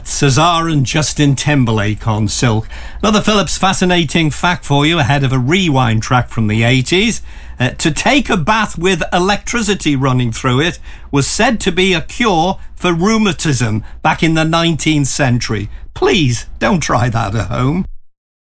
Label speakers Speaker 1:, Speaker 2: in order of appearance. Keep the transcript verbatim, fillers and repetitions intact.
Speaker 1: That's Cesar and Justin Timberlake on Silk. Another Phillips fascinating fact for you ahead of a rewind track from the eighties. Uh, to take a bath with electricity running through it was said to be a cure for rheumatism back in the nineteenth century. Please don't try that at home.